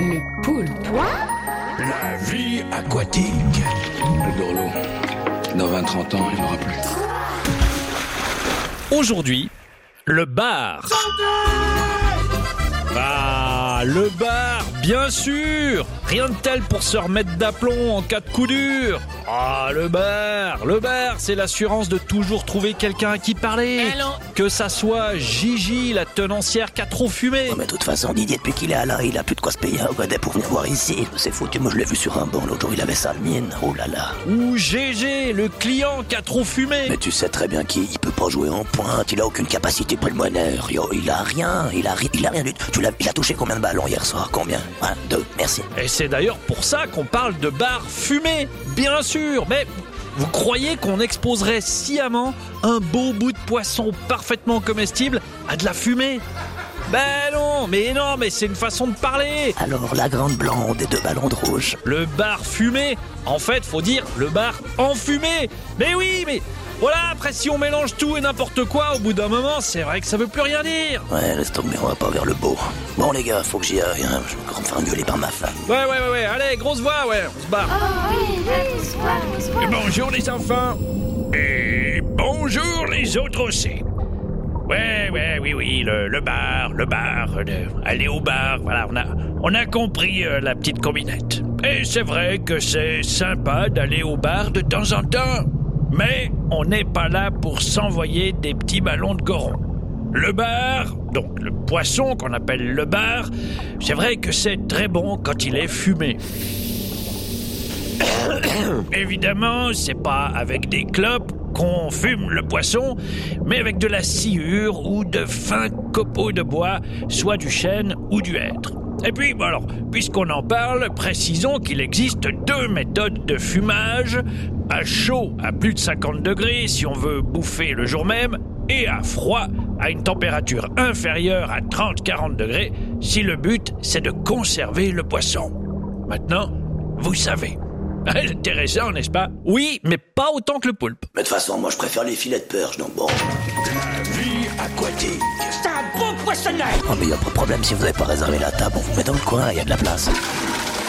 Le poulpe. La vie aquatique. Le Dorlo. Dans 20-30 ans, il n'y en aura plus. Aujourd'hui, le bar. Ah, le bar, bien sûr. Rien de tel pour se remettre d'aplomb en cas de coup dur. Ah, le bar, c'est l'assurance de toujours trouver quelqu'un à qui parler. Allô. Que ça soit Gigi, la tenancière qui a trop fumé. Oh, mais de toute façon, Didier, depuis qu'il est là, il a plus de quoi se payer un godet pour venir voir ici. C'est foutu, moi je l'ai vu sur un banc, l'autre jour il avait ça, le mien. Oh là là. Ou GG, le client qui a trop fumé. Mais tu sais très bien qu'il peut pas jouer en pointe, il a aucune capacité pulmonaire. Yo, il a rien du tout. Il a touché combien de ballons hier soir? Combien? 1, 2, merci. Et c'est d'ailleurs pour ça qu'on parle de bar fumé. Bien sûr, mais vous croyez qu'on exposerait sciemment un beau bout de poisson parfaitement comestible à de la fumée? Ben non, mais c'est une façon de parler. Alors, la grande blonde et 2 ballons de rouge. Le bar fumé, en fait, faut dire le bar enfumé. Mais oui, mais voilà, après si on mélange tout et n'importe quoi, au bout d'un moment, c'est vrai que ça veut plus rien dire. Ouais, laisse tomber, on va pas vers le beau. Bon les gars, faut que j'y aille, hein. Je vais encore me faire engueuler par ma femme. Ouais, allez, grosse voix, ouais, on se barre. Bonjour les enfants. Et bonjour les autres aussi. Oui, le bar, aller au bar, voilà, on a compris la petite combinette. Et c'est vrai que c'est sympa d'aller au bar de temps en temps, mais on n'est pas là pour s'envoyer des petits ballons de goron. Le bar, donc le poisson qu'on appelle le bar, c'est vrai que c'est très bon quand il est fumé. Évidemment, c'est pas avec des clopes qu'on fume le poisson, mais avec de la sciure ou de fins copeaux de bois, soit du chêne ou du hêtre. Et puis, bon alors, puisqu'on en parle, précisons qu'il existe 2 méthodes de fumage, à chaud à plus de 50 degrés si on veut bouffer le jour même, et à froid à une température inférieure à 30-40 degrés si le but c'est de conserver le poisson. Maintenant, vous savez. Intéressant, n'est-ce pas? Oui, mais pas autant que le poulpe. Mais de toute façon, moi je préfère les filets de perche, donc bon. La vie aquatique. C'est un bon poissonneur. Oh mais y a pas de problème, si vous avez pas réservé la table, on vous met dans le coin, y a de la place.